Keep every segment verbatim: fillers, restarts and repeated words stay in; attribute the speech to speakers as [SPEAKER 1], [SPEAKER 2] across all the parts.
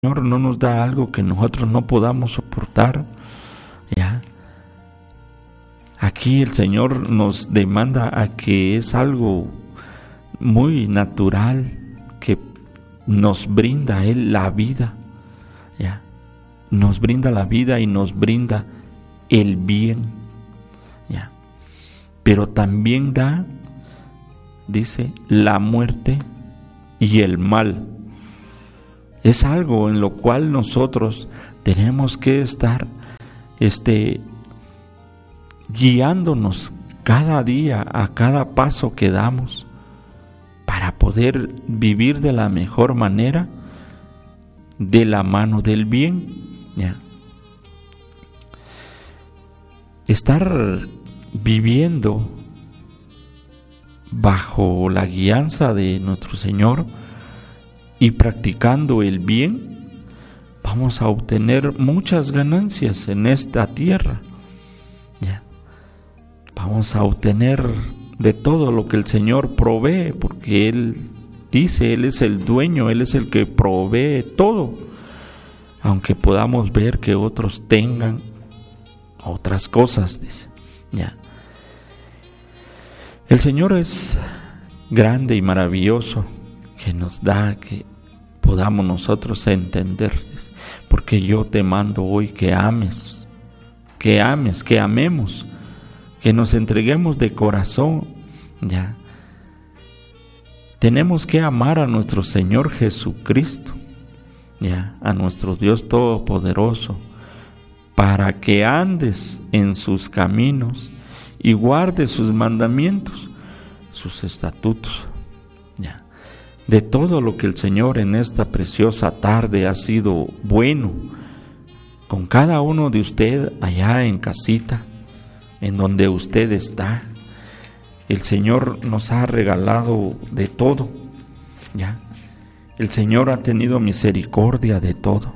[SPEAKER 1] Señor no nos da algo que nosotros no podamos soportar, ¿ya? Aquí el Señor nos demanda a que es algo muy natural, que nos brinda Él la vida, ¿ya? Nos brinda la vida y nos brinda el bien, ¿ya? Pero también da, dice, la muerte y el mal. Es algo en lo cual nosotros tenemos que estar este, guiándonos cada día, a cada paso que damos, para poder vivir de la mejor manera, de la mano del bien, ¿ya? Estar viviendo bajo la guianza de nuestro Señor y practicando el bien, vamos a obtener muchas ganancias en esta tierra, ¿ya? Vamos a obtener de todo lo que el Señor provee, porque Él dice, Él es el dueño, Él es el que provee todo, aunque podamos ver que otros tengan otras cosas, dice, ¿ya? El Señor es grande y maravilloso, que nos da que podamos nosotros entender, porque yo te mando hoy que ames, que ames, que amemos, que nos entreguemos de corazón, ya. Tenemos que amar a nuestro Señor Jesucristo, ya, a nuestro Dios Todopoderoso, para que andes en sus caminos y guardes sus mandamientos, sus estatutos, ya. De todo lo que el Señor en esta preciosa tarde ha sido bueno con cada uno de usted allá en casita, en donde usted está. El Señor nos ha regalado de todo, ¿ya? El Señor ha tenido misericordia de todo.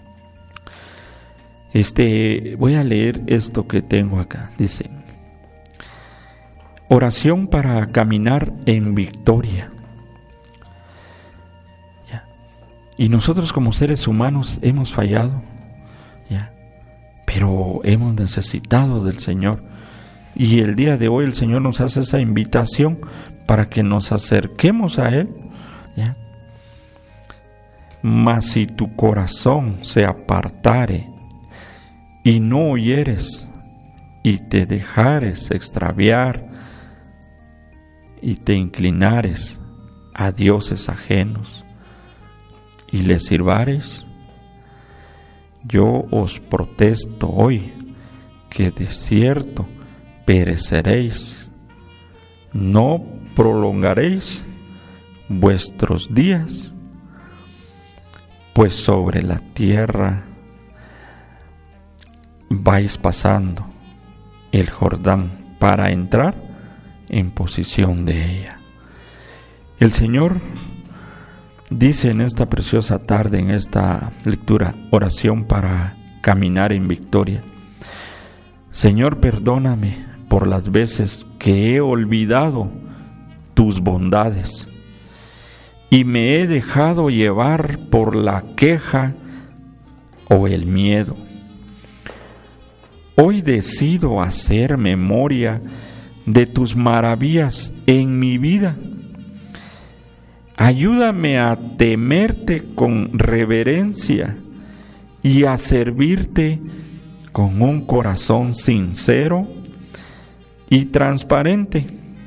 [SPEAKER 1] Este, voy a leer esto que tengo acá. Dice: oración para caminar en victoria. ¿Ya? Y nosotros como seres humanos hemos fallado, ¿ya? Pero hemos necesitado del Señor. Y el día de hoy el Señor nos hace esa invitación para que nos acerquemos a Él, ¿ya? Mas si tu corazón se apartare y no oyeres y te dejares extraviar y te inclinares a dioses ajenos y les sirvares, yo os protesto hoy que de cierto pereceréis, no prolongaréis vuestros días, pues sobre la tierra vais pasando el Jordán para entrar en posesión de ella. El Señor dice en esta preciosa tarde, en esta lectura, oración para caminar en victoria: Señor, perdóname por las veces que he olvidado tus bondades y me he dejado llevar por la queja o el miedo. Hoy decido hacer memoria de tus maravillas en mi vida. Ayúdame a temerte con reverencia y a servirte con un corazón sincero y transparente.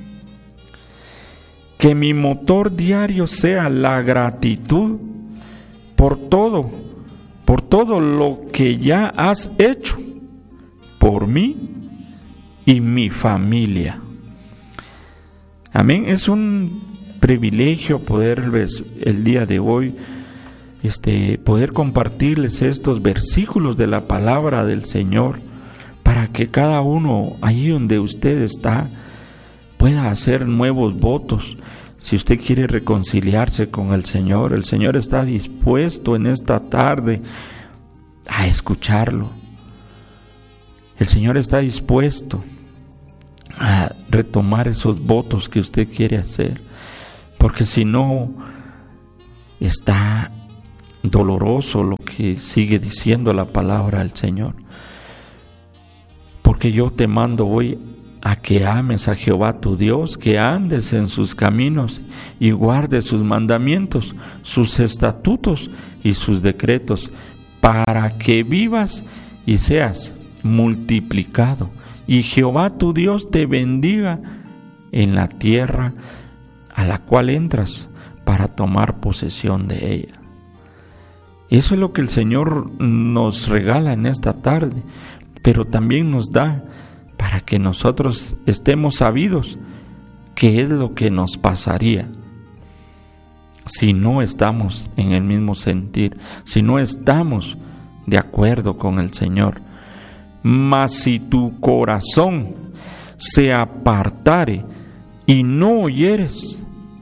[SPEAKER 1] Que mi motor diario sea la gratitud por todo, por todo lo que ya has hecho por mí y mi familia. Amén. Es un privilegio poderles el día de hoy este, poder compartirles estos versículos de la palabra del Señor, para que cada uno allí donde usted está pueda hacer nuevos votos. Si usted quiere reconciliarse con el Señor, el Señor está dispuesto en esta tarde a escucharlo. El Señor está dispuesto a retomar esos votos que usted quiere hacer, porque si no, está doloroso lo que sigue diciendo la palabra del Señor. Porque yo te mando hoy a que ames a Jehová tu Dios, que andes en sus caminos y guardes sus mandamientos, sus estatutos y sus decretos, para que vivas y seas multiplicado, y Jehová tu Dios te bendiga en la tierra a la cual entras para tomar posesión de ella. Eso es lo que el Señor nos regala en esta tarde, pero también nos da para que nosotros estemos sabidos qué es lo que nos pasaría si no estamos en el mismo sentir, si no estamos de acuerdo con el Señor. Mas si tu corazón se apartare y no oyeres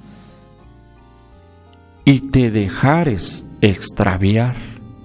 [SPEAKER 1] y te dejares extraviar.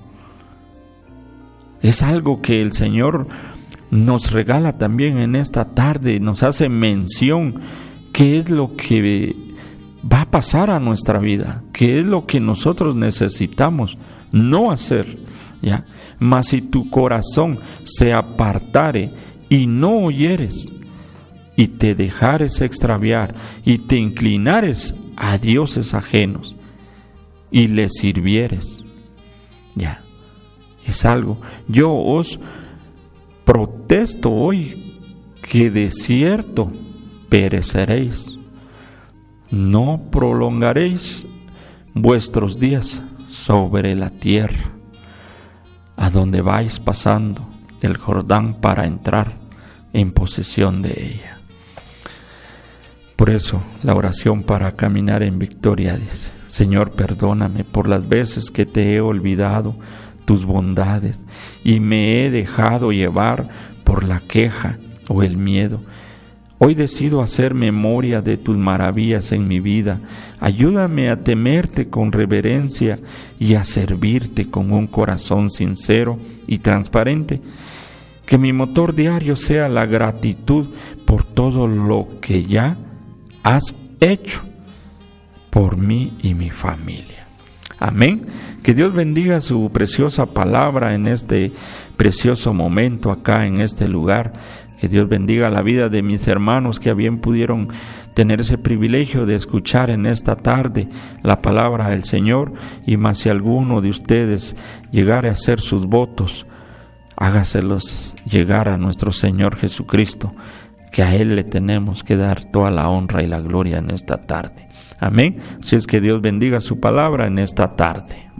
[SPEAKER 1] Es algo que el Señor nos regala también en esta tarde, nos hace mención qué es lo que va a pasar a nuestra vida, qué es lo que nosotros necesitamos no hacer, ¿ya? Mas si tu corazón se apartare y no oyeres y te dejares extraviar y te inclinares a dioses ajenos y les sirvieres, ya, es algo. Yo os protesto hoy que de cierto pereceréis, no prolongaréis vuestros días sobre la tierra a donde vais pasando el Jordán para entrar en posesión de ella. Por eso la oración para caminar en victoria dice: Señor, perdóname por las veces que te he olvidado tus bondades y me he dejado llevar por la queja o el miedo. Hoy decido hacer memoria de tus maravillas en mi vida. Ayúdame a temerte con reverencia y a servirte con un corazón sincero y transparente. Que mi motor diario sea la gratitud por todo lo que ya has hecho por mí y mi familia. Amén. Que Dios bendiga su preciosa palabra en este precioso momento acá en este lugar. Que Dios bendiga la vida de mis hermanos que bien pudieron tener ese privilegio de escuchar en esta tarde la palabra del Señor. Y más si alguno de ustedes llegara a hacer sus votos, hágaselos llegar a nuestro Señor Jesucristo, que a Él le tenemos que dar toda la honra y la gloria en esta tarde. Amén. Así es que Dios bendiga su palabra en esta tarde.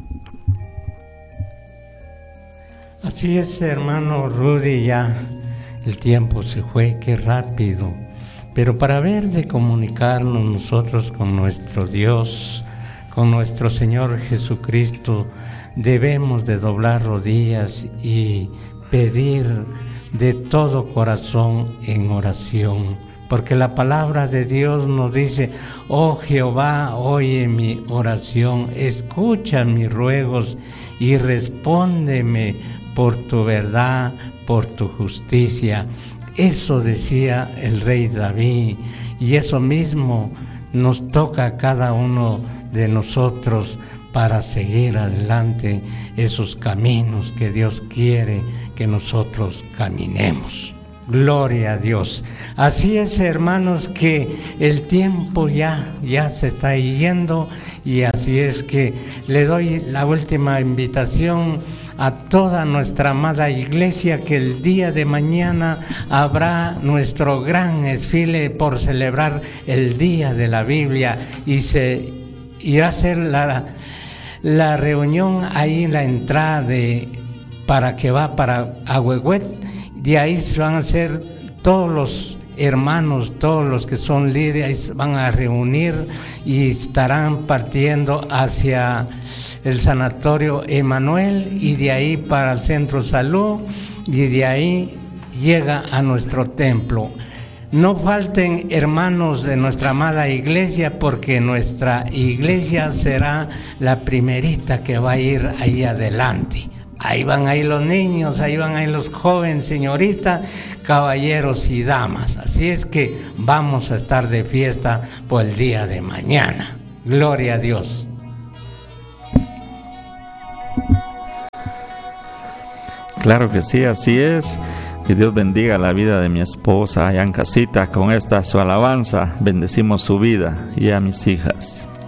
[SPEAKER 2] Así es, hermano Rudy, ya el tiempo se fue, qué rápido. Pero para ver de comunicarnos nosotros con nuestro Dios, con nuestro Señor Jesucristo, debemos de doblar rodillas y pedir de todo corazón en oración. Porque la palabra de Dios nos dice: oh Jehová, oye mi oración, escucha mis ruegos y respóndeme por tu verdad, por tu justicia. Eso decía el rey David, y eso mismo nos toca a cada uno de nosotros para seguir adelante esos caminos que Dios quiere que nosotros caminemos. Gloria a Dios. Así es, hermanos, que el tiempo ya, ya se está yendo, y así es que le doy la última invitación a toda nuestra amada iglesia, que el día de mañana habrá nuestro gran desfile por celebrar el Día de la Biblia, y se irá a hacer la, la reunión ahí en la entrada de, para que va para Ahuehuet. De ahí se van a hacer todos los hermanos, todos los que son líderes, van a reunir y estarán partiendo hacia el sanatorio Emanuel, y de ahí para el centro salud, y de ahí llega a nuestro templo. No falten, hermanos de nuestra amada iglesia, porque nuestra iglesia será la primerita que va a ir ahí adelante. Ahí van a ir los niños, ahí van a ir los jóvenes, señoritas, caballeros y damas. Así es que vamos a estar de fiesta por el día de mañana. Gloria a Dios.
[SPEAKER 1] Claro que sí, así es. Que Dios bendiga la vida de mi esposa allá en casita. Con esta su alabanza bendecimos su vida y a mis hijas.